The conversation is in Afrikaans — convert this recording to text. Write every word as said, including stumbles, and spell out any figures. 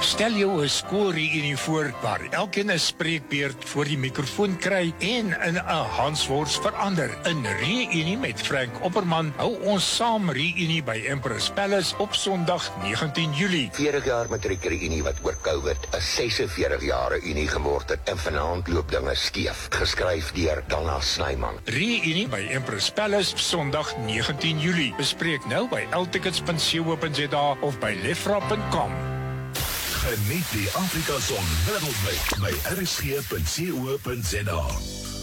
Stel jou 'n skoolreünie voor waar elkeen 'n spreekbeurt voor die mikrofoon kry en in 'n Hansworst verander. In Reünie met Frank Opperman hou ons saam reünie by Empress Palace op Sondag negentien Julie. veertig jaar matriekreünie wat oor COVID 'n sesenveertig jaar unie geword het en vanaand loop dinge skeef. Geskryf deur Donna Snyman. Reünie by Empress Palace Sondag negentien Julie. Bespreek nou by l tickets punt co punt za of by lefra punt com. Geniet die Afrika Son wêreldwyd by r s g punt co punt za.